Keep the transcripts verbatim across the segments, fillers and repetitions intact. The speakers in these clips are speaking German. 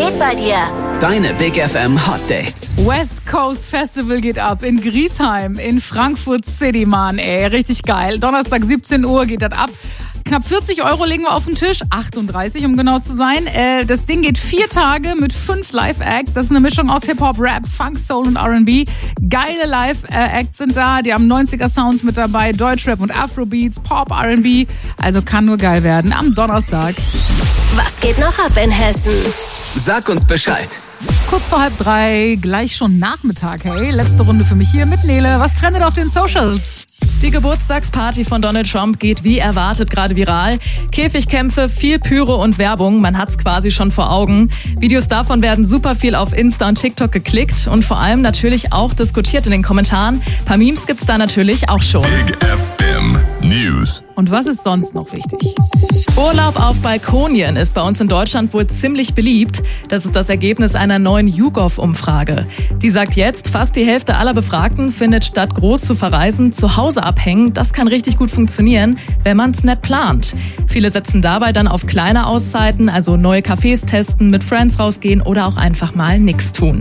geht bei dir? Deine Big F M Hot Dates. West Coast Festival geht ab in Griesheim, in Frankfurt City, Mann, ey, richtig geil. Donnerstag siebzehn Uhr geht das ab. Knapp vierzig Euro legen wir auf den Tisch, achtunddreißig um genau zu sein. Äh, das Ding geht vier Tage mit fünf Live-Acts. Das ist eine Mischung aus Hip-Hop, Rap, Funk, Soul und R and B. Geile Live-Acts sind da, die haben neunziger-Sounds mit dabei, Deutschrap und Afrobeats, Pop, R and B. Also kann nur geil werden am Donnerstag. Was geht noch ab in Hessen? Sag uns Bescheid. Kurz vor halb drei, gleich schon Nachmittag, hey. Letzte Runde für mich hier mit Nele. Was trendet auf den Socials? Die Geburtstagsparty von Donald Trump geht wie erwartet gerade viral. Käfigkämpfe, viel Pyro und Werbung, man hat's quasi schon vor Augen. Videos davon werden super viel auf Insta und TikTok geklickt und vor allem natürlich auch diskutiert in den Kommentaren. Ein paar Memes gibt's da natürlich auch schon. Big F M News. Und was ist sonst noch wichtig? Urlaub auf Balkonien ist bei uns in Deutschland wohl ziemlich beliebt. Das ist das Ergebnis einer neuen YouGov-Umfrage. Die sagt jetzt, fast die Hälfte aller Befragten findet, statt groß zu verreisen, zu Hause abhängen. Das kann richtig gut funktionieren, wenn man es nett plant. Viele setzen dabei dann auf kleine Auszeiten, also neue Cafés testen, mit Friends rausgehen oder auch einfach mal nichts tun.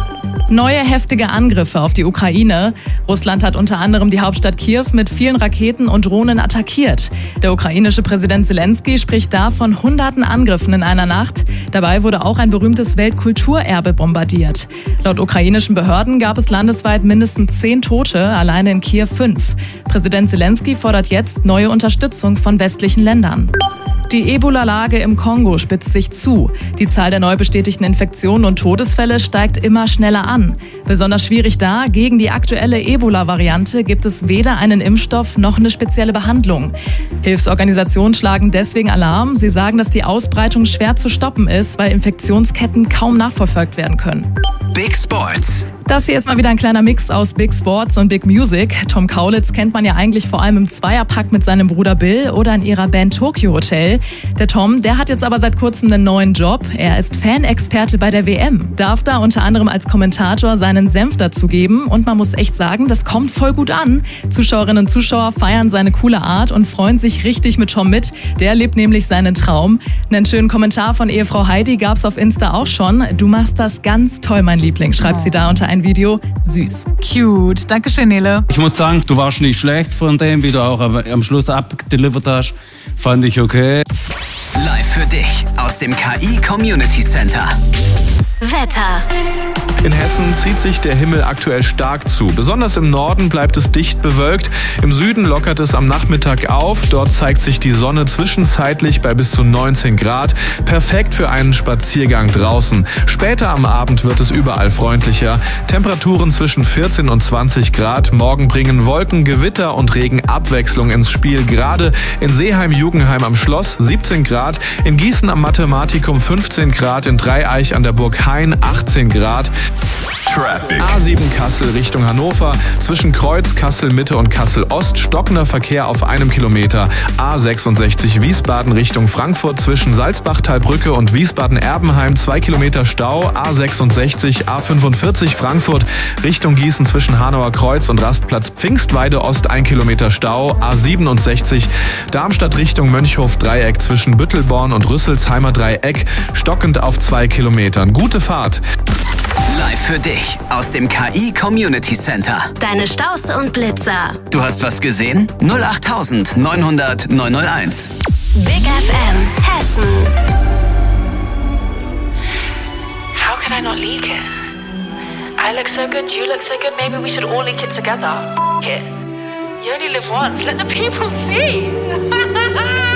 Neue heftige Angriffe auf die Ukraine. Russland hat unter anderem die Hauptstadt Kiew mit vielen Raketen und Drohnen attackiert. Der ukrainische Präsident Zelensky spricht da von hunderten Angriffen in einer Nacht. Dabei wurde auch ein berühmtes Weltkulturerbe bombardiert. Laut ukrainischen Behörden gab es landesweit mindestens zehn Tote, alleine in Kiew fünf. Präsident Zelensky fordert jetzt neue Unterstützung von westlichen Ländern. Die Ebola-Lage im Kongo spitzt sich zu. Die Zahl der neu bestätigten Infektionen und Todesfälle steigt immer schneller an. Besonders schwierig da, gegen die aktuelle Ebola-Variante gibt es weder einen Impfstoff noch eine spezielle Behandlung. Hilfsorganisationen schlagen deswegen Alarm. Sie sagen, dass die Ausbreitung schwer zu stoppen ist, weil Infektionsketten kaum nachverfolgt werden können. Big Sports. Das hier ist mal wieder ein kleiner Mix aus Big Sports und Big Music. Tom Kaulitz kennt man ja eigentlich vor allem im Zweierpack mit seinem Bruder Bill oder in ihrer Band Tokyo Hotel. Der Tom, der hat jetzt aber seit kurzem einen neuen Job. Er ist Fanexperte bei der W M. Darf da unter anderem als Kommentator seinen Senf dazugeben. Und man muss echt sagen, das kommt voll gut an. Zuschauerinnen und Zuschauer feiern seine coole Art und freuen sich richtig mit Tom mit. Der lebt nämlich seinen Traum. Einen schönen Kommentar von Ehefrau Heidi gab's auf Insta auch schon. Du machst das ganz toll, mein Liebling, schreibt oh. sie da unter ein Video. Süß. Cute. Dankeschön, Nele. Ich muss sagen, du warst nicht schlecht von dem, wie du auch am Schluss abdelivert hast. Fand ich okay. Live für dich aus dem K I Community Center. Wetter. In Hessen zieht sich der Himmel aktuell stark zu. Besonders im Norden bleibt es dicht bewölkt. Im Süden lockert es am Nachmittag auf. Dort zeigt sich die Sonne zwischenzeitlich bei bis zu neunzehn Grad. Perfekt für einen Spaziergang draußen. Später am Abend wird es überall freundlicher. Temperaturen zwischen vierzehn und zwanzig Grad. Morgen bringen Wolken, Gewitter und Regen Abwechslung ins Spiel. Gerade in Seeheim-Jugenheim am Schloss siebzehn Grad. In Gießen am Mathematikum fünfzehn Grad. In Dreieich an der Burg Hain achtzehn Grad. Traffic. A sieben Kassel Richtung Hannover. Zwischen Kreuz, Kassel Mitte und Kassel Ost stockender Verkehr auf einem Kilometer. A sechsundsechzig Wiesbaden Richtung Frankfurt zwischen Salzbach-Talbrücke und Wiesbaden-Erbenheim zwei Kilometer Stau. A sechsundsechzig, A fünfundvierzig Frankfurt Richtung Gießen zwischen Hanauer Kreuz und Rastplatz Pfingstweide Ost ein Kilometer Stau. A siebenundsechzig Darmstadt Richtung Mönchhof Dreieck zwischen Büttelborn und Rüsselsheimer Dreieck stockend auf zwei Kilometern. Gute Fahrt. Live für dich aus dem K I Community Center. Deine Staus und Blitzer. Du hast was gesehen? null acht neunhundert neunhunderteins. Big F M Hessen. How can I not leak it? I look so good, you look so good, maybe we should all leak it together. F it. You only live once, let the people see.